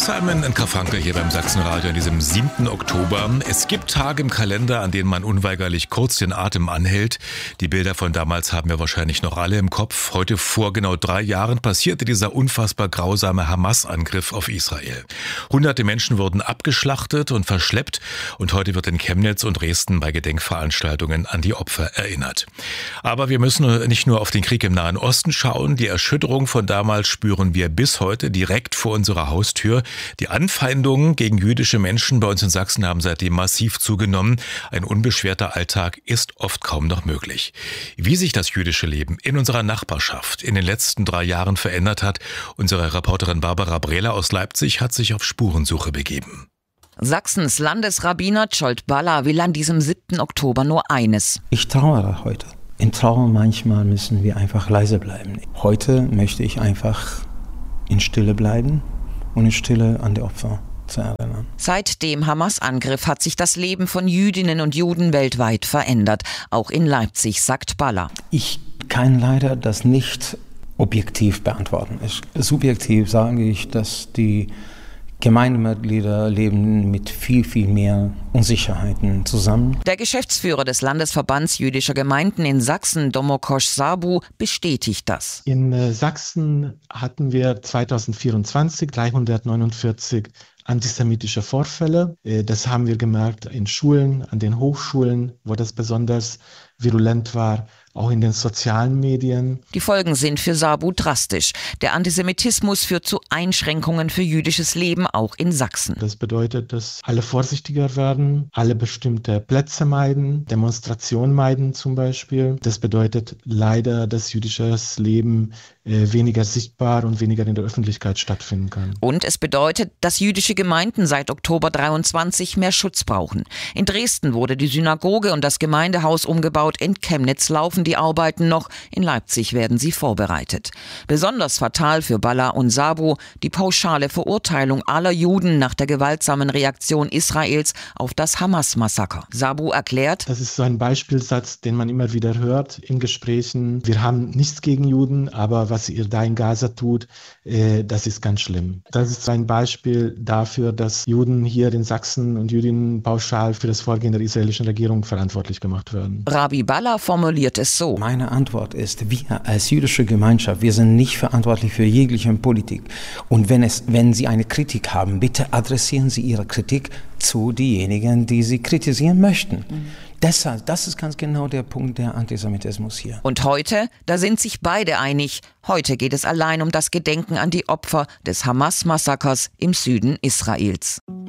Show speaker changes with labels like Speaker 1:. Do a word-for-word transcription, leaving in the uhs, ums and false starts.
Speaker 1: Simon and Garfunkel hier beim Sachsenradio an diesem siebten Oktober. Es gibt Tage im Kalender, an denen man unweigerlich kurz den Atem anhält. Die Bilder von damals haben wir wahrscheinlich noch alle im Kopf. Heute vor genau drei Jahren passierte dieser unfassbar grausame Hamas-Angriff auf Israel. Hunderte Menschen wurden abgeschlachtet und verschleppt und heute wird in Chemnitz und Dresden bei Gedenkveranstaltungen an die Opfer erinnert. Aber wir müssen nicht nur auf den Krieg im Nahen Osten schauen. Die Erschütterung von damals spüren wir bis heute direkt vor unserer Haustür. Die Anfeindungen gegen jüdische Menschen bei uns in Sachsen haben seitdem massiv zugenommen. Ein unbeschwerter Alltag ist oft kaum noch möglich. Wie sich das jüdische Leben in unserer Nachbarschaft in den letzten drei Jahren verändert hat, unsere Reporterin Barbara Brehler aus Leipzig hat sich auf Spurensuche begeben.
Speaker 2: Sachsens Landesrabbiner Zsolt Balla will an diesem siebten Oktober nur eines.
Speaker 3: Ich trauere heute. In Trauer manchmal müssen wir einfach leise bleiben. Heute möchte ich einfach in Stille bleiben und in Stille an die Opfer zu erinnern.
Speaker 2: Seit dem Hamas-Angriff hat sich das Leben von Jüdinnen und Juden weltweit verändert. Auch in Leipzig, sagt Balla.
Speaker 3: Ich kann leider das nicht objektiv beantworten. Subjektiv sage ich, dass die Gemeindemitglieder leben mit viel, viel mehr Unsicherheiten zusammen.
Speaker 2: Der Geschäftsführer des Landesverbands jüdischer Gemeinden in Sachsen, Domokos Sabu, bestätigt das.
Speaker 4: In Sachsen hatten wir zweitausendvierundzwanzig dreihundertneunundvierzig antisemitische Vorfälle. Das haben wir gemerkt in Schulen, an den Hochschulen, wo das besonders virulent war, auch in den sozialen Medien.
Speaker 2: Die Folgen sind für Sabu drastisch. Der Antisemitismus führt zu Einschränkungen für jüdisches Leben, auch in Sachsen.
Speaker 4: Das bedeutet, dass alle vorsichtiger werden, alle bestimmte Plätze meiden, Demonstrationen meiden zum Beispiel. Das bedeutet leider, dass jüdisches Leben äh, weniger sichtbar und weniger in der Öffentlichkeit stattfinden kann.
Speaker 2: Und es bedeutet, dass jüdische Gemeinden seit Oktober dreiundzwanzig mehr Schutz brauchen. In Dresden wurde die Synagoge und das Gemeindehaus umgebaut. In Chemnitz laufen die Arbeiten noch. In Leipzig werden sie vorbereitet. Besonders fatal für Balla und Sabu die pauschale Verurteilung aller Juden nach der gewaltsamen Reaktion Israels auf das Hamas-Massaker. Sabu erklärt:
Speaker 4: Das ist so ein Beispielsatz, den man immer wieder hört in Gesprächen. Wir haben nichts gegen Juden, aber was ihr da in Gaza tut, äh, das ist ganz schlimm. Das ist ein Beispiel dafür, dass Juden hier in Sachsen und Jüdinnen pauschal für das Vorgehen der israelischen Regierung verantwortlich gemacht werden.
Speaker 2: Rabbi Balla formuliert es so.
Speaker 3: Meine Antwort ist, wir als jüdische Gemeinschaft, wir sind nicht verantwortlich für jegliche Politik. Und wenn es, wenn Sie eine Kritik haben, bitte adressieren Sie Ihre Kritik zu denjenigen, die Sie kritisieren möchten. Mhm. Deshalb, das ist ganz genau der Punkt der Antisemitismus hier.
Speaker 2: Und heute, da sind sich beide einig. Heute geht es allein um das Gedenken an die Opfer des Hamas-Massakers im Süden Israels.